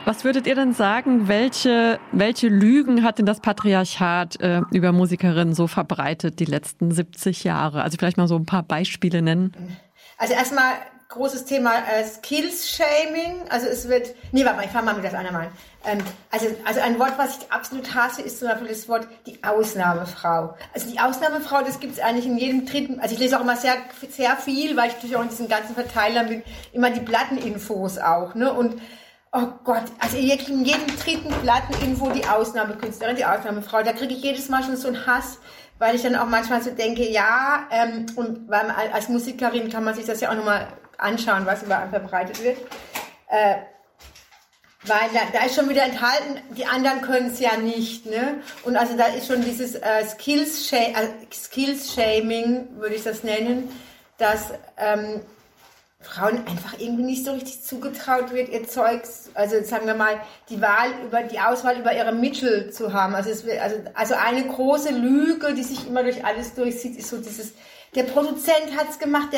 Was würdet ihr denn sagen, welche Lügen hat denn das Patriarchat über Musikerinnen so verbreitet die letzten 70 Jahre? Also vielleicht mal so ein paar Beispiele nennen. Also erstmal großes Thema Skills-Shaming. Also es wird, ich fange mal mit das anderen an. Also ein Wort, was ich absolut hasse, ist zum Beispiel das Wort die Ausnahmefrau. Also die Ausnahmefrau, das gibt es eigentlich in jedem dritten, also ich lese auch immer sehr, sehr viel, weil ich natürlich auch in diesen ganzen Verteilern bin, immer die Platteninfos auch, ne, und oh Gott, also in jedem dritten Platteninfo die Ausnahmekünstlerin, die Ausnahmefrau, da kriege ich jedes Mal schon so einen Hass, weil ich dann auch manchmal so denke, ja, und weil als Musikerin kann man sich das ja auch nochmal anschauen, was überall verbreitet wird, weil da ist schon wieder enthalten, die anderen können es ja nicht, ne? Und also da ist schon dieses Skills-Shaming, würde ich das nennen, dass Frauen einfach irgendwie nicht so richtig zugetraut wird, ihr Zeugs, also sagen wir mal, die Auswahl über ihre Mittel zu haben. Also eine große Lüge, die sich immer durch alles durchzieht, ist so dieses, der Produzent hat's gemacht,